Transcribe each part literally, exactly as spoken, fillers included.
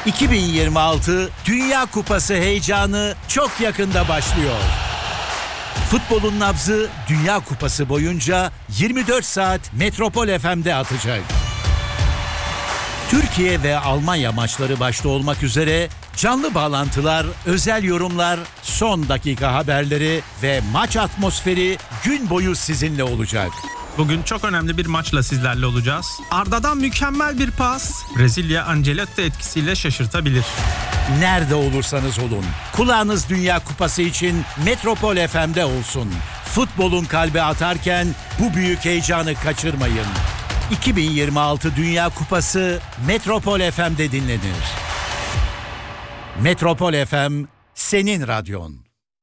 iki bin yirmi altı Dünya Kupası heyecanı çok yakında başlıyor. Futbolun nabzı Dünya Kupası boyunca yirmi dört saat Metropol F M'de atacak. Türkiye ve Almanya maçları başta olmak üzere canlı bağlantılar, özel yorumlar, son dakika haberleri ve maç atmosferi gün boyu sizinle olacak. Bugün çok önemli bir maçla sizlerle olacağız. Arda'dan mükemmel bir pas. Brezilya Ancelotti etkisiyle şaşırtabilir. Nerede olursanız olun, kulağınız Dünya Kupası için Metropol F M'de olsun. Futbolun kalbi atarken bu büyük heyecanı kaçırmayın. iki bin yirmi altı Dünya Kupası Metropol F M'de dinlenir. Metropol F M, senin radyon.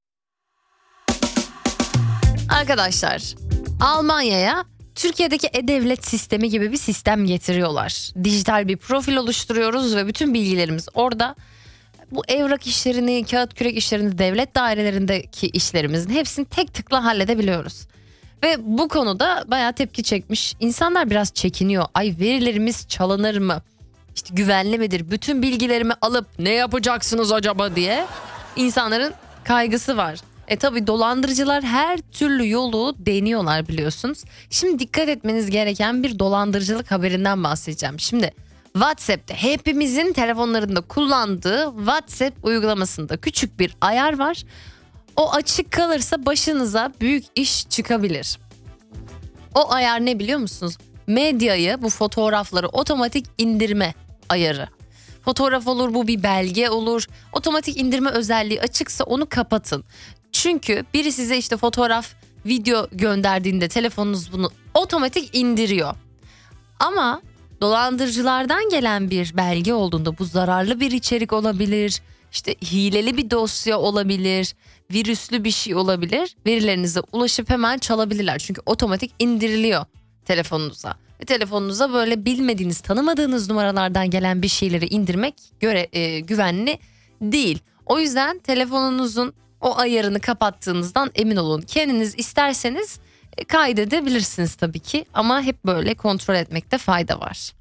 Arkadaşlar, Almanya'ya Türkiye'deki e-devlet sistemi gibi bir sistem getiriyorlar. Dijital bir profil oluşturuyoruz ve bütün bilgilerimiz orada. Bu evrak işlerini, kağıt kürek işlerini, devlet dairelerindeki işlerimizin hepsini tek tıkla halledebiliyoruz. Ve bu konuda bayağı tepki çekmiş. İnsanlar biraz çekiniyor. Ay, verilerimiz çalınır mı? İşte güvenli midir? Bütün bilgilerimi alıp ne yapacaksınız acaba diye insanların kaygısı var. E tabi dolandırıcılar her türlü yolu deniyorlar, biliyorsunuz. Şimdi dikkat etmeniz gereken bir dolandırıcılık haberinden bahsedeceğim. Şimdi WhatsApp'te hepimizin telefonlarında kullandığı WhatsApp uygulamasında küçük bir ayar var. O açık kalırsa başınıza büyük iş çıkabilir. O ayar ne biliyor musunuz? Medyayı, bu fotoğrafları otomatik indirme ayarı. Fotoğraf olur, bu bir belge olur. Otomatik indirme özelliği açıksa onu kapatın. Çünkü biri size işte fotoğraf, video gönderdiğinde telefonunuz bunu otomatik indiriyor. Ama dolandırıcılardan gelen bir belge olduğunda bu zararlı bir içerik olabilir. İşte hileli bir dosya olabilir, virüslü bir şey olabilir. Verilerinize ulaşıp hemen çalabilirler. Çünkü otomatik indiriliyor telefonunuza. Ve telefonunuza böyle bilmediğiniz, tanımadığınız numaralardan gelen bir şeyleri indirmek göre e, güvenli değil. O yüzden telefonunuzun o ayarını kapattığınızdan emin olun. Kendiniz isterseniz e, kaydedebilirsiniz tabii ki, ama hep böyle kontrol etmekte fayda var.